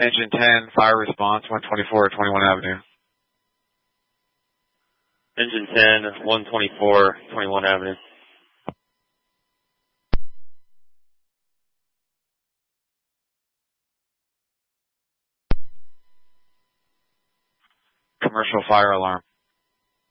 Engine 10, fire response, 124 21 Avenue. Engine 10, 124, 21 Avenue. Commercial fire alarm.